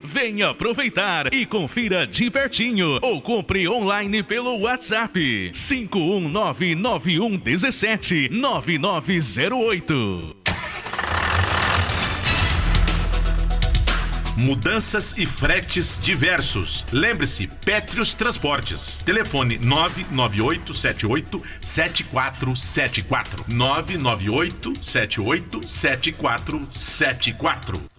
Venha aproveitar e confira de pertinho ou compre online pelo WhatsApp 51991179908. Mudanças e fretes diversos. Lembre-se, Pétrios Transportes. Telefone 998787474. 998787474.